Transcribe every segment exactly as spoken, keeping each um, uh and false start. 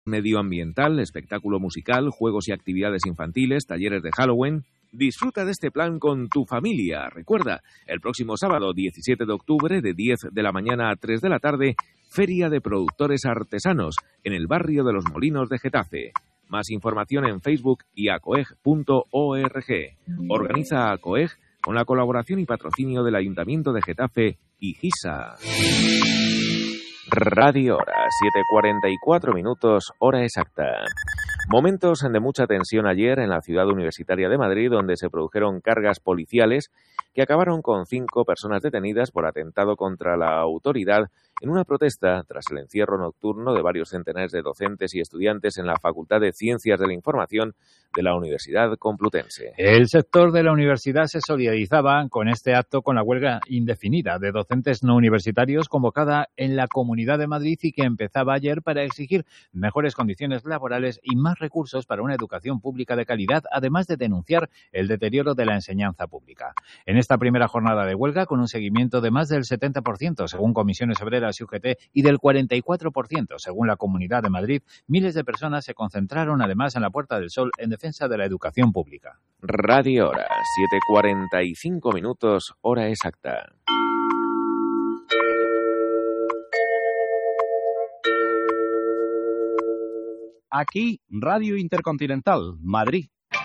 medioambiental, espectáculo musical, juegos y actividades infantiles, talleres de Halloween. Disfruta de este plan con tu familia. Recuerda, el próximo sábado diecisiete de octubre, de diez de la mañana a tres de la tarde, Feria de Productores Artesanos, en el barrio de Los Molinos de Getafe. Más información en Facebook y acoeg punto org. Organiza ACOEG con la colaboración y patrocinio del Ayuntamiento de Getafe y GISA. Radio Hora, siete cuarenta y cuatro minutos, hora exacta. Momentos de mucha tensión ayer en la ciudad universitaria de Madrid, donde se produjeron cargas policiales que acabaron con cinco personas detenidas por atentado contra la autoridad en una protesta tras el encierro nocturno de varios centenares de docentes y estudiantes en la Facultad de Ciencias de la Información de la Universidad Complutense. El sector de la universidad se solidarizaba con este acto con la huelga indefinida de docentes no universitarios convocada en la Comunidad de Madrid y que empezaba ayer para exigir mejores condiciones laborales y más recursos para una educación pública de calidad, además de denunciar el deterioro de la enseñanza pública. En esta primera jornada de huelga, con un seguimiento de más del setenta por ciento según Comisiones Obreras y U G T y del cuarenta y cuatro por ciento según la Comunidad de Madrid, miles de personas se concentraron además en la Puerta del Sol en defensa de la educación pública. Radio Hora, siete cuarenta y cinco minutos, hora exacta. Aquí, Radio Intercontinental, Madrid.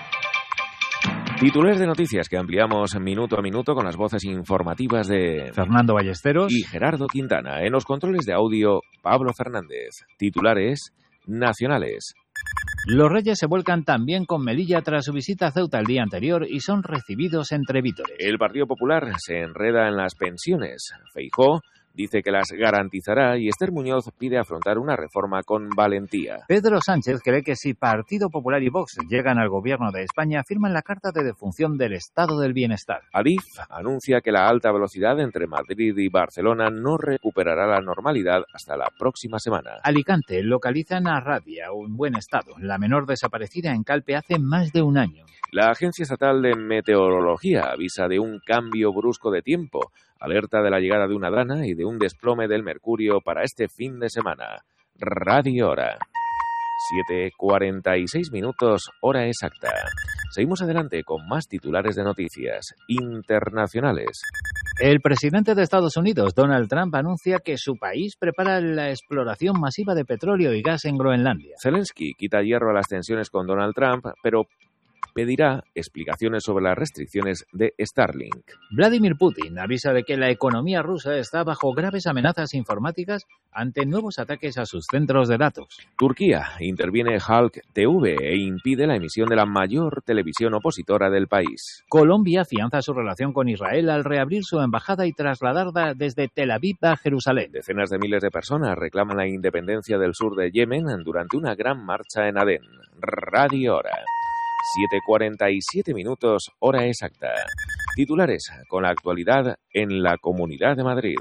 Titulares de noticias que ampliamos minuto a minuto con las voces informativas de Fernando Ballesteros y Gerardo Quintana. En los controles de audio, Pablo Fernández. Titulares nacionales. Los Reyes se vuelcan también con Melilla tras su visita a Ceuta el día anterior y son recibidos entre vítores. El Partido Popular se enreda en las pensiones. Feijóo dice que las garantizará y Esther Muñoz pide afrontar una reforma con valentía. Pedro Sánchez cree que si Partido Popular y Vox llegan al gobierno de España, firman la Carta de Defunción del Estado del Bienestar. Adif anuncia que la alta velocidad entre Madrid y Barcelona no recuperará la normalidad hasta la próxima semana. Alicante localizan a Rabia, un buen estado, la menor desaparecida en Calpe hace más de un año. La Agencia Estatal de Meteorología avisa de un cambio brusco de tiempo, alerta de la llegada de una dana y de un desplome del mercurio para este fin de semana. Radio Hora. siete cuarenta y seis minutos, hora exacta. Seguimos adelante con más titulares de noticias internacionales. El presidente de Estados Unidos, Donald Trump, anuncia que su país prepara la exploración masiva de petróleo y gas en Groenlandia. Zelensky quita hierro a las tensiones con Donald Trump, pero pedirá explicaciones sobre las restricciones de Starlink. Vladimir Putin avisa de que la economía rusa está bajo graves amenazas informáticas ante nuevos ataques a sus centros de datos. Turquía interviene Halk T V e impide la emisión de la mayor televisión opositora del país. Colombia afianza su relación con Israel al reabrir su embajada y trasladarla desde Tel Aviv a Jerusalén. Decenas de miles de personas reclaman la independencia del sur de Yemen durante una gran marcha en Adén. Radio Hora. siete cuarenta y siete minutos, hora exacta. Titulares con la actualidad en la Comunidad de Madrid.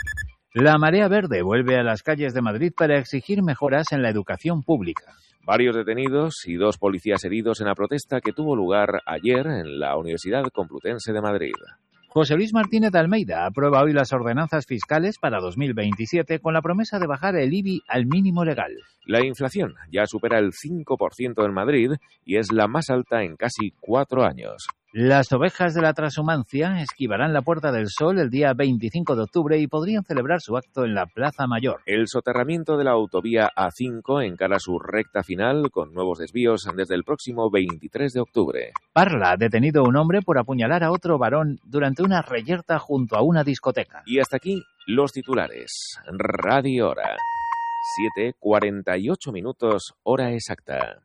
La Marea Verde vuelve a las calles de Madrid para exigir mejoras en la educación pública. Varios detenidos y dos policías heridos en la protesta que tuvo lugar ayer en la Universidad Complutense de Madrid. José Luis Martínez de Almeida aprueba hoy las ordenanzas fiscales para dos mil veintisiete con la promesa de bajar el I B I al mínimo legal. La inflación ya supera el cinco por ciento en Madrid y es la más alta en casi cuatro años. Las ovejas de la transhumancia esquivarán la Puerta del Sol el día veinticinco de octubre y podrían celebrar su acto en la Plaza Mayor. El soterramiento de la autovía A cinco encara su recta final con nuevos desvíos desde el próximo veintitrés de octubre. Parla ha detenido a un hombre por apuñalar a otro varón durante una reyerta junto a una discoteca. Y hasta aquí los titulares. Radio Hora. siete cuarenta y ocho minutos, hora exacta.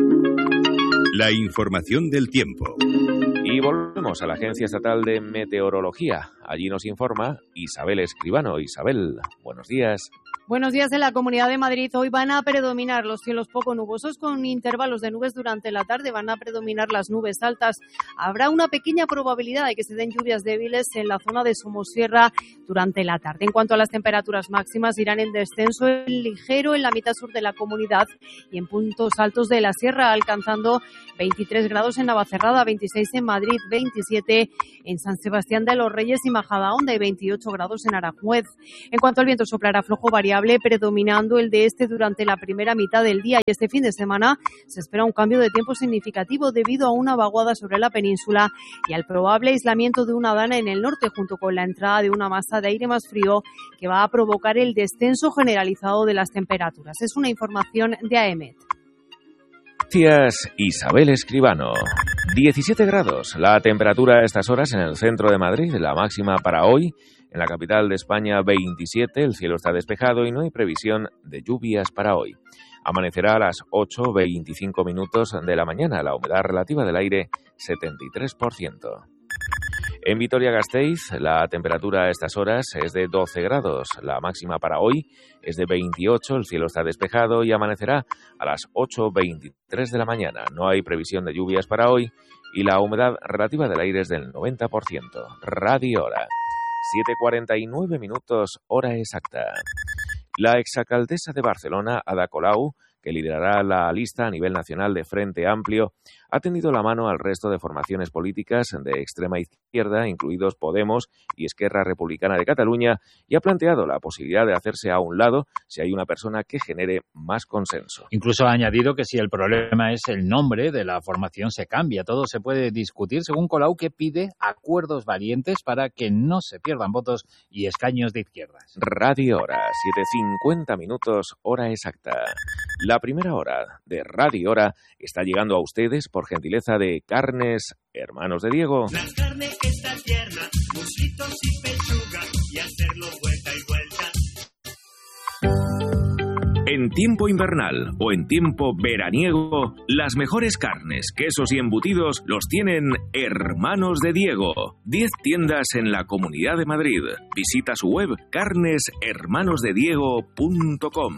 La información del tiempo. Y volvemos a la Agencia Estatal de Meteorología. Allí nos informa Isabel Escribano. Isabel, buenos días. Buenos días. En la Comunidad de Madrid hoy van a predominar los cielos poco nubosos con intervalos de nubes durante la tarde. Van a predominar las nubes altas. Habrá una pequeña probabilidad de que se den lluvias débiles en la zona de Somosierra durante la tarde. En cuanto a las temperaturas máximas, irán en descenso ligero en la mitad sur de la comunidad y en puntos altos de la sierra, alcanzando veintitrés grados en Navacerrada, veintiséis en Madrid Madrid veintisiete, en San Sebastián de los Reyes y Majadahonda y veintiocho grados en Aranjuez. En cuanto al viento, soplará flojo variable, predominando el de este durante la primera mitad del día, y este fin de semana se espera un cambio de tiempo significativo debido a una vaguada sobre la península y al probable aislamiento de una dana en el norte, junto con la entrada de una masa de aire más frío que va a provocar el descenso generalizado de las temperaturas. Es una información de A E M E T. Gracias, Isabel Escribano. diecisiete grados la temperatura a estas horas en el centro de Madrid, la máxima para hoy. En la capital de España veintisiete, el cielo está despejado y no hay previsión de lluvias para hoy. Amanecerá a las ocho veinticinco minutos de la mañana, la humedad relativa del aire setenta y tres por ciento. En Vitoria-Gasteiz, la temperatura a estas horas es de doce grados. La máxima para hoy es de veintiocho, el cielo está despejado y amanecerá a las ocho veintitrés de la mañana. No hay previsión de lluvias para hoy y la humedad relativa del aire es del noventa por ciento. Radio Hora, siete cuarenta y nueve minutos, hora exacta. La exalcaldesa de Barcelona, Ada Colau, que liderará la lista a nivel nacional de Frente Amplio, ha tendido la mano al resto de formaciones políticas de extrema izquierda, incluidos Podemos y Esquerra Republicana de Cataluña, y ha planteado la posibilidad de hacerse a un lado si hay una persona que genere más consenso. Incluso ha añadido que si el problema es el nombre de la formación se cambia. Todo se puede discutir, según Colau, que pide acuerdos valientes para que no se pierdan votos y escaños de izquierdas. Radio Hora, siete cincuenta minutos, hora exacta. La primera hora de Radio Hora está llegando a ustedes por gentileza de Carnes Hermanos de Diego. La carne está tierna, muslitos y pechuga, y hacerlo vuelta y vuelta. En tiempo invernal o en tiempo veraniego, las mejores carnes, quesos y embutidos los tienen Hermanos de Diego. diez tiendas en la Comunidad de Madrid. Visita su web carnes hermanos de diego punto com.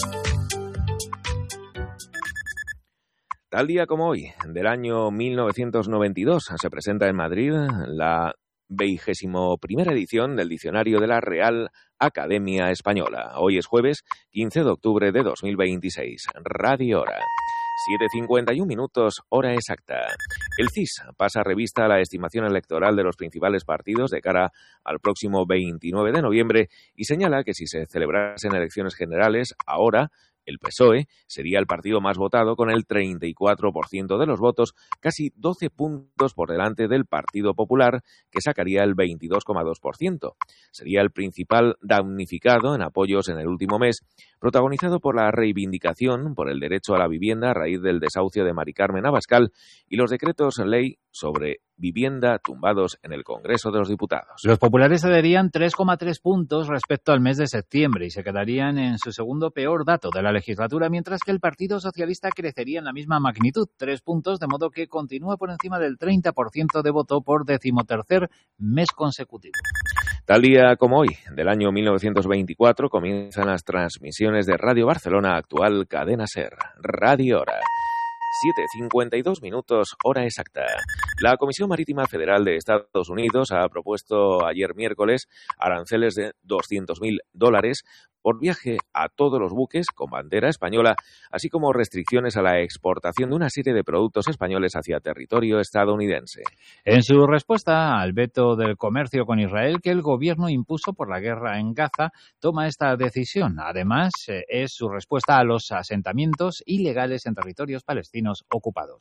Tal día como hoy, del año mil novecientos noventa y dos, se presenta en Madrid la vigésimo primera edición del Diccionario de la Real Academia Española. Hoy es jueves quince de octubre de dos mil veintiséis. Radio Hora, siete cincuenta y uno minutos, hora exacta. El C I S pasa revista a la estimación electoral de los principales partidos de cara al próximo veintinueve de noviembre y señala que si se celebrasen elecciones generales ahora, el P S O E sería el partido más votado con el treinta y cuatro por ciento de los votos, casi doce puntos por delante del Partido Popular, que sacaría el veintidós coma dos por ciento. Sería el principal damnificado en apoyos en el último mes, protagonizado por la reivindicación por el derecho a la vivienda a raíz del desahucio de Mari Carmen Abascal y los decretos ley sobre vivienda tumbados en el Congreso de los Diputados. Los populares cederían tres coma tres puntos respecto al mes de septiembre y se quedarían en su segundo peor dato de la legislatura, mientras que el Partido Socialista crecería en la misma magnitud, tres puntos, de modo que continúa por encima del treinta por ciento de voto por decimotercer mes consecutivo. Tal día como hoy, del año mil novecientos veinticuatro, comienzan las transmisiones de Radio Barcelona, actual Cadena SER. Radio Hora, siete cincuenta y dos minutos, hora exacta. La Comisión Marítima Federal de Estados Unidos ha propuesto ayer miércoles aranceles de doscientos mil dólares por viaje a todos los buques con bandera española, así como restricciones a la exportación de una serie de productos españoles hacia territorio estadounidense. En su respuesta al veto del comercio con Israel que el gobierno impuso por la guerra en Gaza, toma esta decisión. Además, es su respuesta a los asentamientos ilegales en territorios palestinos ocupados.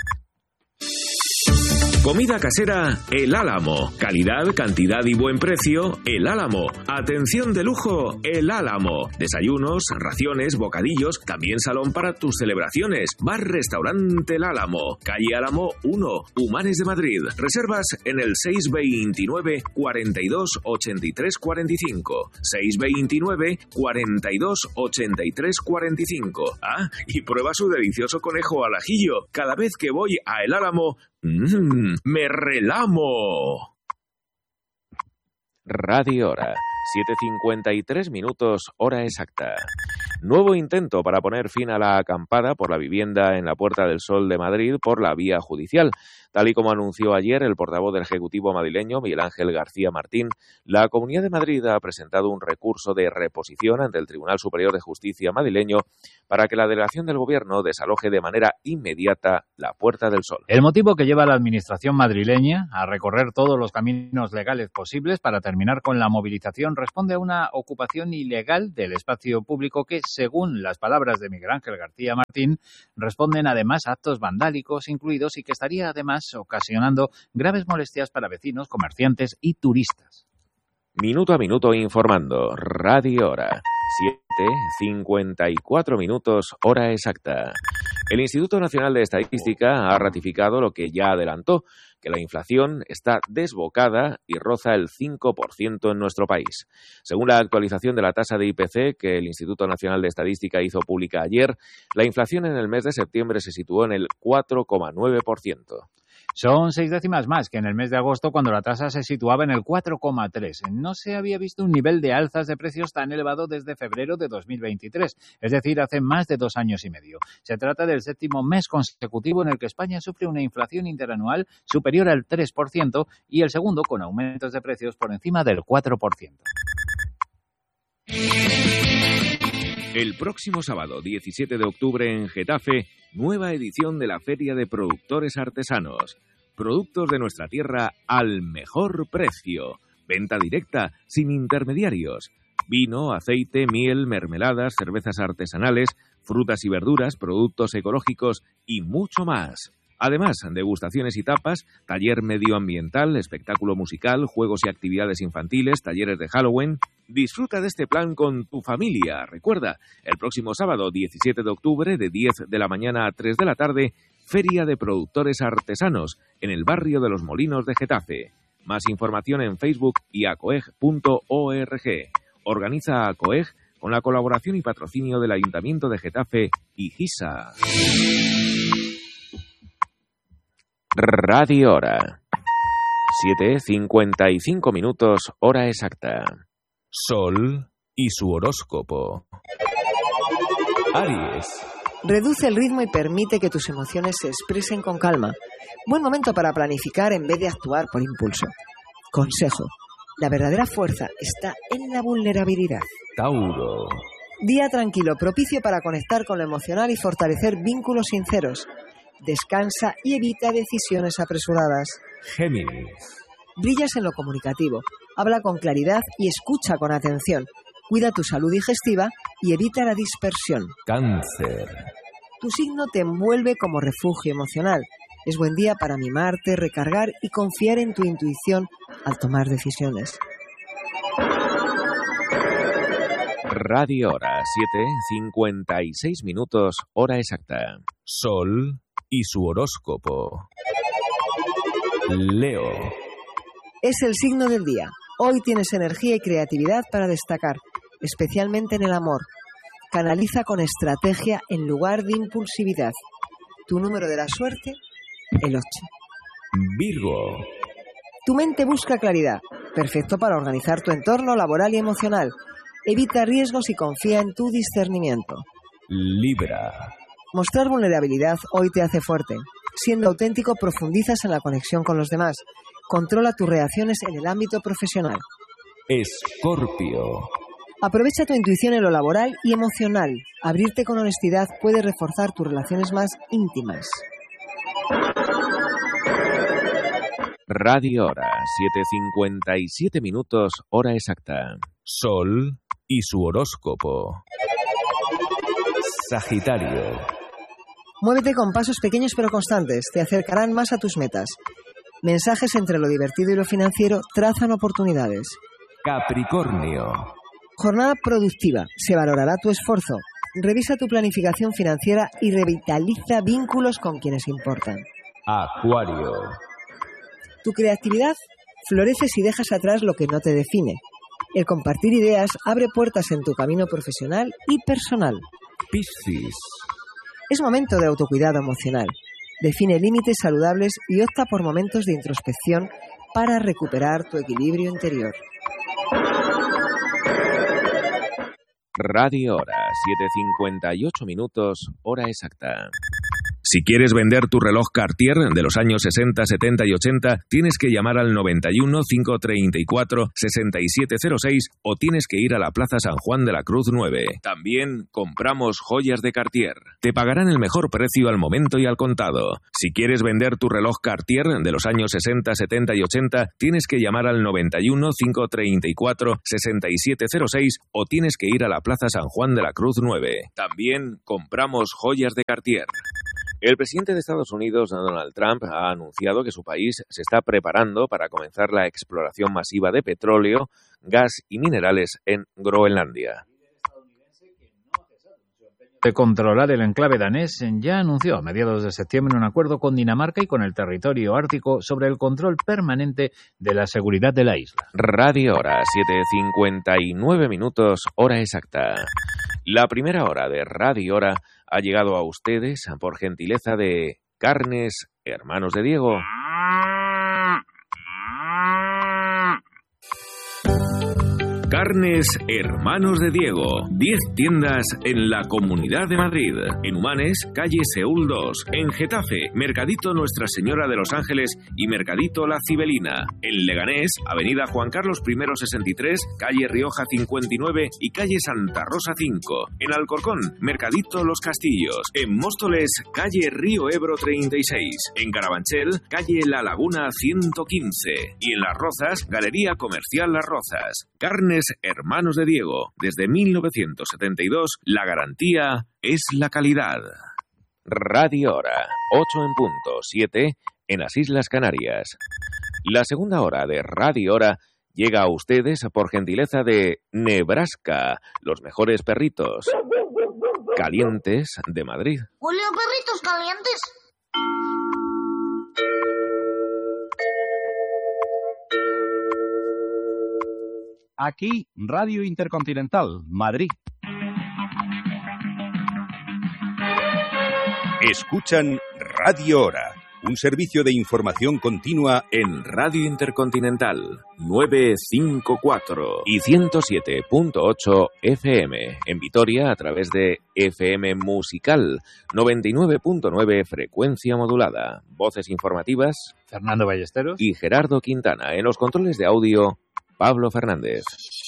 Comida casera El Álamo. Calidad, cantidad y buen precio El Álamo. Atención de lujo El Álamo. Desayunos, raciones, bocadillos, también salón para tus celebraciones. Bar Restaurante El Álamo. Calle Álamo uno, Humanes de Madrid. Reservas en el seis veintinueve, cuarenta y dos, ochenta y tres, cuarenta y cinco. seis veintinueve, cuarenta y dos, ochenta y tres, cuarenta y cinco. Ah, y prueba su delicioso conejo al ajillo. Cada vez que voy a El Álamo, ¡mmm! ¡me relamo! Radio Hora, siete cincuenta y tres minutos, hora exacta. Nuevo intento para poner fin a la acampada por la vivienda en la Puerta del Sol de Madrid por la vía judicial. Tal y como anunció ayer el portavoz del Ejecutivo madrileño, Miguel Ángel García Martín, la Comunidad de Madrid ha presentado un recurso de reposición ante el Tribunal Superior de Justicia madrileño para que la delegación del Gobierno desaloje de manera inmediata la Puerta del Sol. El motivo que lleva a la Administración madrileña a recorrer todos los caminos legales posibles para terminar con la movilización responde a una ocupación ilegal del espacio público que, según las palabras de Miguel Ángel García Martín, responden además a actos vandálicos incluidos y que estaría además ocasionando graves molestias para vecinos, comerciantes y turistas. Minuto a minuto informando. Radio Hora. siete cincuenta y cuatro minutos, hora exacta. El Instituto Nacional de Estadística ha ratificado lo que ya adelantó, que la inflación está desbocada y roza el cinco por ciento en nuestro país. Según la actualización de la tasa de I P C que el Instituto Nacional de Estadística hizo pública ayer, la inflación en el mes de septiembre se situó en el cuatro coma nueve por ciento. Son seis décimas más que en el mes de agosto, cuando la tasa se situaba en el cuatro coma tres. No se había visto un nivel de alzas de precios tan elevado desde febrero de dos mil veintitrés, es decir, hace más de dos años y medio. Se trata del séptimo mes consecutivo en el que España sufre una inflación interanual superior al tres por ciento y el segundo con aumentos de precios por encima del cuatro por ciento. El próximo sábado, diecisiete de octubre, en Getafe, nueva edición de la Feria de Productores Artesanos. Productos de nuestra tierra al mejor precio. Venta directa, sin intermediarios. Vino, aceite, miel, mermeladas, cervezas artesanales, frutas y verduras, productos ecológicos y mucho más. Además, degustaciones y tapas, taller medioambiental, espectáculo musical, juegos y actividades infantiles, talleres de Halloween. Disfruta de este plan con tu familia. Recuerda, el próximo sábado, diecisiete de octubre, de diez de la mañana a tres de la tarde, Feria de Productores Artesanos, en el barrio de Los Molinos de Getafe. Más información en Facebook y acoeg punto org. Organiza ACOEG con la colaboración y patrocinio del Ayuntamiento de Getafe y GISA. Radio Hora. siete cincuenta y cinco minutos, hora exacta. Sol y su horóscopo. Aries. Reduce el ritmo y permite que tus emociones se expresen con calma. Buen momento para planificar en vez de actuar por impulso. Consejo: la verdadera fuerza está en la vulnerabilidad. Tauro. Día tranquilo, propicio para conectar con lo emocional y fortalecer vínculos sinceros. Descansa y evita decisiones apresuradas. Géminis. Brillas en lo comunicativo. Habla con claridad y escucha con atención. Cuida tu salud digestiva y evita la dispersión. Cáncer. Tu signo te envuelve como refugio emocional. Es buen día para mimarte, recargar y confiar en tu intuición al tomar decisiones. Radio Hora, siete cincuenta y seis minutos, hora exacta. Sol y su horóscopo. Leo. Es el signo del día. Hoy tienes energía y creatividad para destacar, especialmente en el amor. Canaliza con estrategia en lugar de impulsividad. Tu número de la suerte, el ocho. Virgo. Tu mente busca claridad, perfecto para organizar tu entorno laboral y emocional. Evita riesgos y confía en tu discernimiento. Libra. Mostrar vulnerabilidad hoy te hace fuerte. Siendo auténtico, profundizas en la conexión con los demás. Controla tus reacciones en el ámbito profesional. Escorpio. Aprovecha tu intuición en lo laboral y emocional. Abrirte con honestidad puede reforzar tus relaciones más íntimas. Radio Hora, siete cincuenta y siete minutos, hora exacta. Sol y su horóscopo. Sagitario. Muévete con pasos pequeños pero constantes. Te acercarán más a tus metas. Mensajes entre lo divertido y lo financiero trazan oportunidades. Capricornio. Jornada productiva. Se valorará tu esfuerzo. Revisa tu planificación financiera y revitaliza vínculos con quienes importan. Acuario. Tu creatividad florece si dejas atrás lo que no te define. El compartir ideas abre puertas en tu camino profesional y personal. Piscis. Es momento de autocuidado emocional. Define límites saludables y opta por momentos de introspección para recuperar tu equilibrio interior. Radio Hora, siete cincuenta y ocho minutos, hora exacta. Si quieres vender tu reloj Cartier de los años sesenta, setenta y ochenta, tienes que llamar al noventa y uno, cinco treinta y cuatro, sesenta y siete cero seis o tienes que ir a la Plaza San Juan de la Cruz nueve. También compramos joyas de Cartier. Te pagarán el mejor precio al momento y al contado. Si quieres vender tu reloj Cartier de los años sesenta, setenta y ochenta, tienes que llamar al noventa y uno, cinco treinta y cuatro, sesenta y siete cero seis o tienes que ir a la Plaza San Juan de la Cruz nueve. También compramos joyas de Cartier. El presidente de Estados Unidos, Donald Trump, ha anunciado que su país se está preparando para comenzar la exploración masiva de petróleo, gas y minerales en Groenlandia. De controlar el enclave danés, ya anunció a mediados de septiembre un acuerdo con Dinamarca y con el territorio ártico sobre el control permanente de la seguridad de la isla. Radio Hora, siete cincuenta y nueve minutos, hora exacta. La primera hora de Radio Hora ha llegado a ustedes por gentileza de Carnes Hermanos de Diego. Carnes Hermanos de Diego. diez tiendas en la Comunidad de Madrid. En Humanes, calle Seúl dos. En Getafe, Mercadito Nuestra Señora de los Ángeles y Mercadito La Cibelina. En Leganés, avenida Juan Carlos I sesenta y tres, calle Rioja cincuenta y nueve y calle Santa Rosa cinco. En Alcorcón, Mercadito Los Castillos. En Móstoles, calle Río Ebro treinta y seis. En Carabanchel, calle La Laguna ciento quince. Y en Las Rozas, Galería Comercial Las Rozas. Carnes Hermanos de Diego. Desde mil novecientos setenta y dos, la garantía es la calidad. Radio Hora, ocho en punto, siete en las Islas Canarias. La segunda hora de Radio Hora llega a ustedes por gentileza de Nebraska, los mejores perritos calientes de Madrid. ¡Hola, perritos calientes! Aquí, Radio Intercontinental, Madrid. Escuchan Radio Hora, un servicio de información continua en Radio Intercontinental novecientos cincuenta y cuatro y ciento siete punto ocho F M. En Vitoria a través de F M Musical, noventa y nueve punto nueve frecuencia modulada. Voces informativas, Fernando Ballesteros y Gerardo Quintana. En los controles de audio, Pablo Fernández.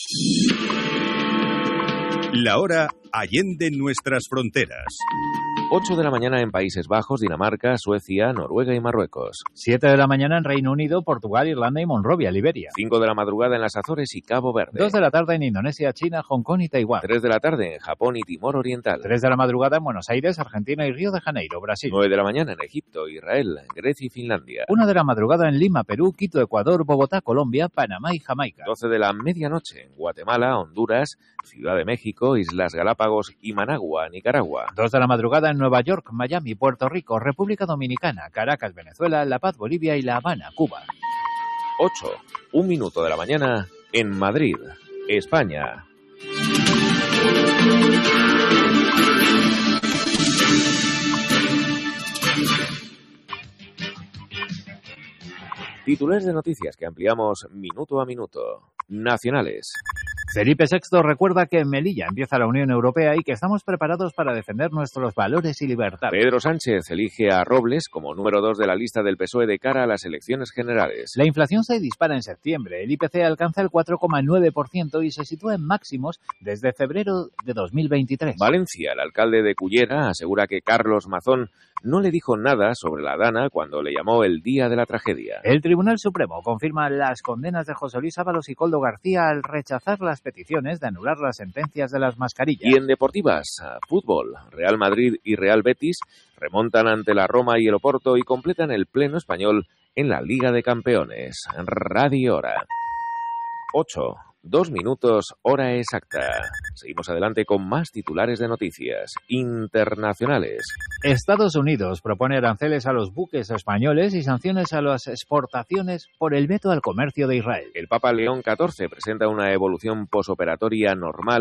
La hora allende nuestras fronteras. ocho de la mañana en Países Bajos, Dinamarca, Suecia, Noruega y Marruecos. siete de la mañana en Reino Unido, Portugal, Irlanda y Monrovia, Liberia. cinco de la madrugada en las Azores y Cabo Verde. dos de la tarde en Indonesia, China, Hong Kong y Taiwán. tres de la tarde en Japón y Timor Oriental. tres de la madrugada en Buenos Aires, Argentina y Río de Janeiro, Brasil. nueve de la mañana en Egipto, Israel, Grecia y Finlandia. una de la madrugada en Lima, Perú, Quito, Ecuador, Bogotá, Colombia, Panamá y Jamaica. doce de la medianoche en Guatemala, Honduras, Ciudad de México, Islas Galápagos y Managua, Nicaragua. dos de la madrugada en Nueva York, Miami, Puerto Rico, República Dominicana, Caracas, Venezuela, La Paz, Bolivia y La Habana, Cuba. ocho, un minuto de la mañana en Madrid, España. Titulares de noticias que ampliamos minuto a minuto. Nacionales. Felipe sexto recuerda que en Melilla empieza la Unión Europea y que estamos preparados para defender nuestros valores y libertades. Pedro Sánchez elige a Robles como número dos de la lista del P S O E de cara a las elecciones generales. La inflación se dispara en septiembre. El I P C alcanza el cuatro coma nueve por ciento y se sitúa en máximos desde febrero de dos mil veintitrés. Valencia, el alcalde de Cullera, asegura que Carlos Mazón no le dijo nada sobre la Dana cuando le llamó el día de la tragedia. El Tribunal Supremo confirma las condenas de José Luis Ábalos y Koldo García al rechazar las peticiones de anular las sentencias de las mascarillas. Y en deportivas, fútbol, Real Madrid y Real Betis remontan ante la Roma y el Oporto y completan el pleno español en la Liga de Campeones. Radio Hora. ocho. Dos minutos, hora exacta. Seguimos adelante con más titulares de noticias internacionales. Estados Unidos propone aranceles a los buques españoles y sanciones a las exportaciones por el veto al comercio de Israel. El Papa León catorce presenta una evolución posoperatoria normal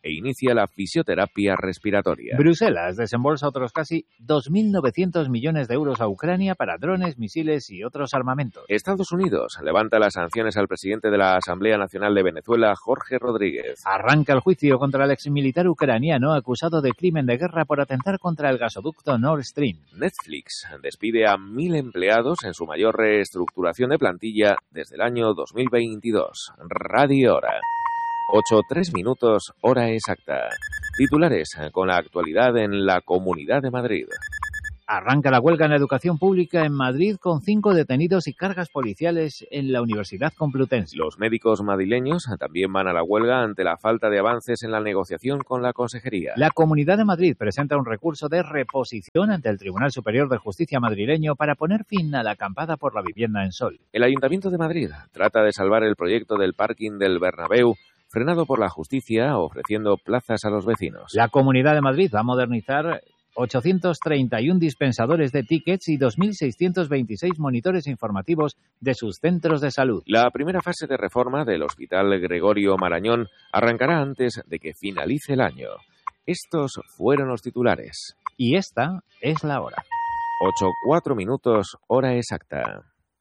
e inicia la fisioterapia respiratoria. Bruselas desembolsa otros casi dos mil novecientos millones de euros a Ucrania para drones, misiles y otros armamentos. Estados Unidos levanta las sanciones al presidente de la Asamblea Nacional de Venezuela, Jorge Rodríguez. Arranca el juicio contra el exmilitar ucraniano acusado de crimen de guerra por atentar contra el gasoducto Nord Stream. Netflix despide a mil empleados en su mayor reestructuración de plantilla desde el año dos mil veintidós. Radio Hora. ocho tres minutos, hora exacta. Titulares con la actualidad en la Comunidad de Madrid. Arranca la huelga en la educación pública en Madrid con cinco detenidos y cargas policiales en la Universidad Complutense. Los médicos madrileños también van a la huelga ante la falta de avances en la negociación con la Consejería. La Comunidad de Madrid presenta un recurso de reposición ante el Tribunal Superior de Justicia madrileño para poner fin a la acampada por la vivienda en Sol. El Ayuntamiento de Madrid trata de salvar el proyecto del parking del Bernabéu, frenado por la justicia, ofreciendo plazas a los vecinos. La Comunidad de Madrid va a modernizar ochocientos treinta y uno dispensadores de tickets y dos mil seiscientos veintiséis monitores informativos de sus centros de salud. La primera fase de reforma del Hospital Gregorio Marañón arrancará antes de que finalice el año. Estos fueron los titulares. Y esta es la hora. ocho cuatro minutos, hora exacta.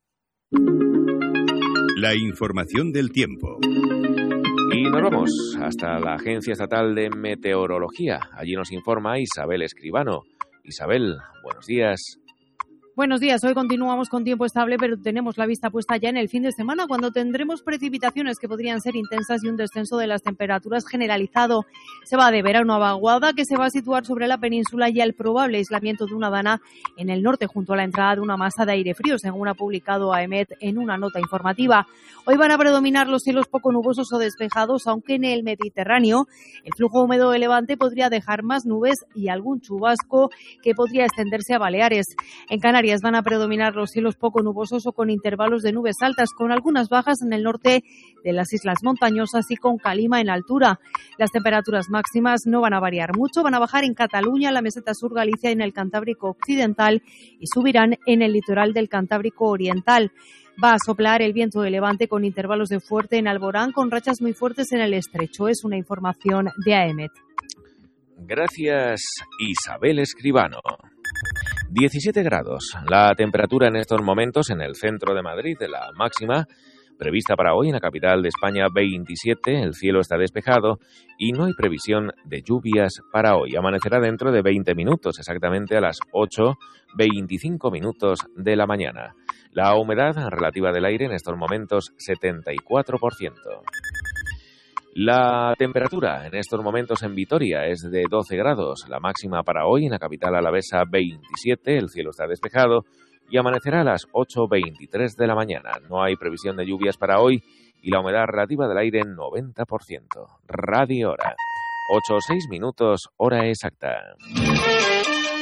La información del tiempo. Y nos vamos hasta la Agencia Estatal de Meteorología. Allí nos informa Isabel Escribano. Isabel, buenos días. Buenos días, hoy continuamos con tiempo estable, pero tenemos la vista puesta ya en el fin de semana, cuando tendremos precipitaciones que podrían ser intensas y un descenso de las temperaturas generalizado. Se va a deber a una vaguada que se va a situar sobre la península y al probable aislamiento de una dana en el norte, junto a la entrada de una masa de aire frío, según ha publicado AEMET en una nota informativa. Hoy van a predominar los cielos poco nubosos o despejados, aunque en el Mediterráneo el flujo húmedo de levante podría dejar más nubes y algún chubasco que podría extenderse a Baleares. En Canarias van a predominar los cielos poco nubosos o con intervalos de nubes altas, con algunas bajas en el norte de las islas montañosas y con calima en altura. Las temperaturas máximas no van a variar mucho, van a bajar en Cataluña, la meseta sur, Galicia y en el Cantábrico occidental y subirán en el litoral del Cantábrico oriental. Va a soplar el viento de levante con intervalos de fuerte en Alborán, con rachas muy fuertes en el estrecho. Es una información de AEMET. Gracias, Isabel Escribano. diecisiete grados. La temperatura en estos momentos en el centro de Madrid, la máxima prevista para hoy en la capital de España, veintisiete. El cielo está despejado y no hay previsión de lluvias para hoy. Amanecerá dentro de veinte minutos, exactamente a las ocho veinticinco minutos de la mañana. La humedad relativa del aire en estos momentos, setenta y cuatro por ciento. La temperatura en estos momentos en Vitoria es de doce grados, la máxima para hoy en la capital alavesa veintisiete, el cielo está despejado y amanecerá a las ocho veintitrés de la mañana. No hay previsión de lluvias para hoy y la humedad relativa del aire noventa por ciento. Radio Hora. ocho seis minutos, hora exacta.